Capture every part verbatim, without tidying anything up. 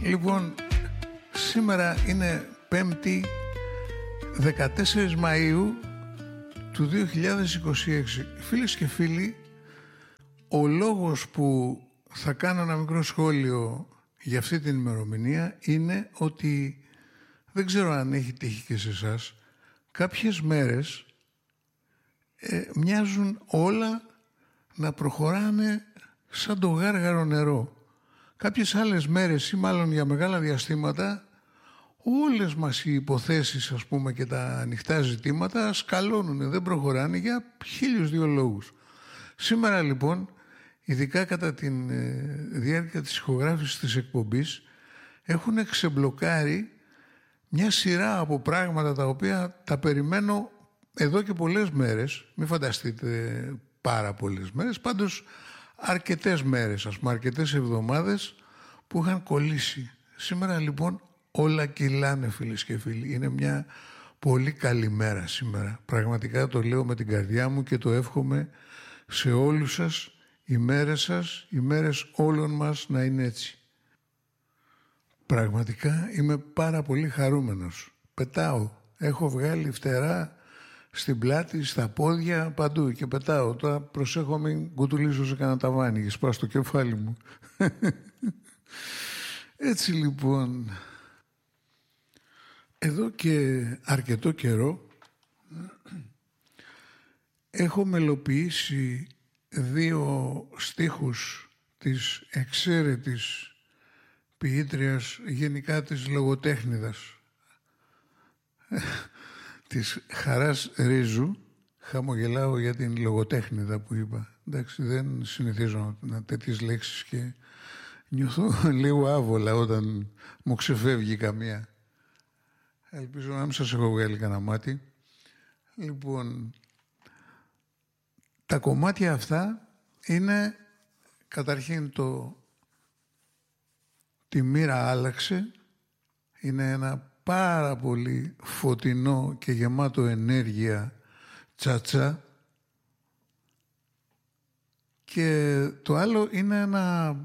Λοιπόν, σήμερα είναι Πέμπτη, δεκατέσσερις Μαΐου του δύο χιλιάδες είκοσι έξι. Φίλες και φίλοι, ο λόγος που θα κάνω ένα μικρό σχόλιο για αυτή την ημερομηνία είναι ότι δεν ξέρω αν έχει τύχει και σε εσάς, κάποιες μέρες ε, μοιάζουν όλα να προχωράνε σαν το γάργαρο νερό. Κάποιες άλλες μέρες ή μάλλον για μεγάλα διαστήματα όλες μας οι υποθέσεις, ας πούμε, και τα ανοιχτά ζητήματα σκαλώνουν, δεν προχωράνε για χίλιους δύο λόγους. Σήμερα λοιπόν, ειδικά κατά τη ε, διάρκεια της ηχογράφησης της εκπομπής, έχουν ξεμπλοκάρει μια σειρά από πράγματα τα οποία τα περιμένω εδώ και πολλές μέρες. Μην φανταστείτε πάρα πολλές μέρες, πάντως αρκετές μέρες, ας πούμε αρκετές εβδομάδες που είχαν κολλήσει. Σήμερα λοιπόν όλα κυλάνε, φίλες και φίλοι. Είναι μια πολύ καλή μέρα σήμερα. Πραγματικά το λέω με την καρδιά μου και το εύχομαι σε όλους σας. Οι μέρες σας, οι μέρες όλων μας να είναι έτσι. Πραγματικά είμαι πάρα πολύ χαρούμενος. Πετάω. Έχω βγάλει φτερά στην πλάτη, στα πόδια, παντού και πετάω. Τώρα προσέχω μην κουτουλήσω σε κανένα ταβάνι και σπάω στο κεφάλι μου. Έτσι λοιπόν, εδώ και αρκετό καιρό έχω μελοποιήσει δύο στίχους της εξαίρετης ποιήτριας, γενικά της λογοτέχνηδας, της Χαράς Ρίζου. Χαμογελάω για την λογοτέχνηδα που είπα. Εντάξει, δεν συνηθίζω να τέτοιες λέξεις και νιώθω λίγο άβολα όταν μου ξεφεύγει καμία. Ελπίζω να μην σας έχω βγάλει κανένα μάτι. Λοιπόν, τα κομμάτια αυτά είναι καταρχήν το «Τη μοίρα άλλαξε». Είναι ένα πάρα πολύ φωτεινό και γεμάτο ενέργεια τσατσά. Και το άλλο είναι ένα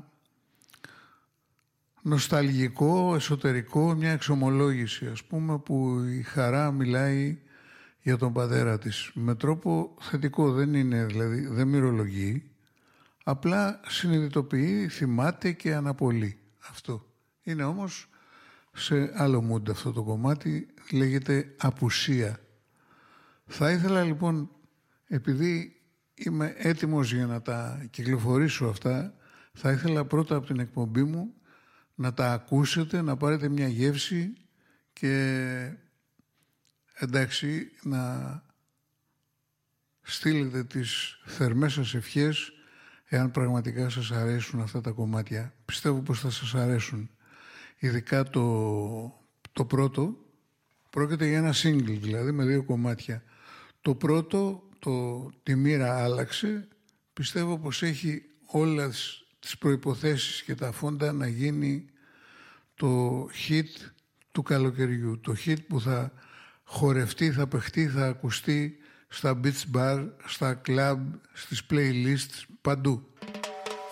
νοσταλγικό, εσωτερικό, μια εξομολόγηση, ας πούμε, που η Χαρά μιλάει για τον πατέρα της. Με τρόπο θετικό, δεν είναι, δηλαδή, δεν μυρολογεί, απλά συνειδητοποιεί, θυμάται και αναπολύει. Αυτό. Είναι όμως σε άλλο μούντ αυτό το κομμάτι, λέγεται «Απουσία». Θα ήθελα λοιπόν, επειδή είμαι έτοιμος για να τα κυκλοφορήσω αυτά, θα ήθελα πρώτα από την εκπομπή μου να τα ακούσετε, να πάρετε μια γεύση και εντάξει να στείλετε τις θερμές σας ευχές εάν πραγματικά σας αρέσουν αυτά τα κομμάτια. Πιστεύω πως θα σας αρέσουν. Ειδικά το, το πρώτο πρόκειται για ένα single, δηλαδή με δύο κομμάτια. Το πρώτο, το «Τη μοίρα άλλαξε», πιστεύω πως έχει όλες τις προϋποθέσεις και τα φόντα να γίνει το hit του καλοκαιριού. Το hit που θα χορευτεί, θα παιχτεί, θα ακουστεί στα beach bar, στα club, στις playlists, παντού.